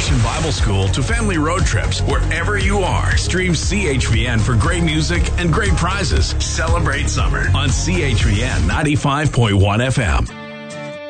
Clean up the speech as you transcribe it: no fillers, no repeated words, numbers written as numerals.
Vacation Bible School to family road trips, wherever you are, stream CHVN for great music and great prizes. Celebrate summer on CHVN 95.1 FM.